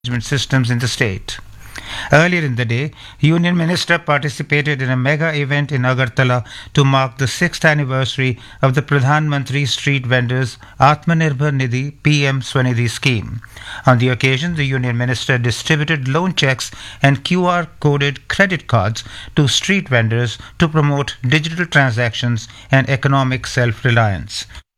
management systems in the state. Earlier in the day, Union Minister participated in a mega event in Agartala to mark the 6th anniversary of the Pradhan Mantri Street Vendors Atmanirbhar Nidhi PM Swanidhi scheme. On the occasion, the Union Minister distributed loan checks and QR coded credit cards to street vendors to promote digital transactions and economic self reliance.